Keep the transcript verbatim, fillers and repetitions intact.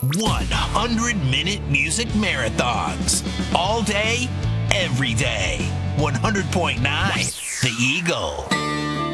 one hundred minute music marathons. All day, every day. one hundred point nine The Eagle.